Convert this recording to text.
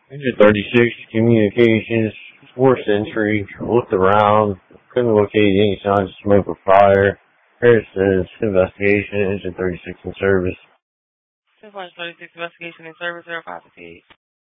Engine 36, communications, forced entry, looked around, couldn't locate any signs of smoke or fire. Harris says, investigation, engine 36 in service. 10-36 investigation in service, verify fatigue.